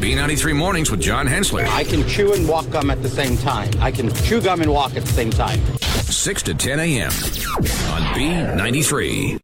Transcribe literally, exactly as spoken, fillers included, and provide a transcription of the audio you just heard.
B ninety-three Mornings with John Hensler. I can chew and walk gum at the same time. I can chew gum and walk at the same time. six to ten a.m. on B ninety-three.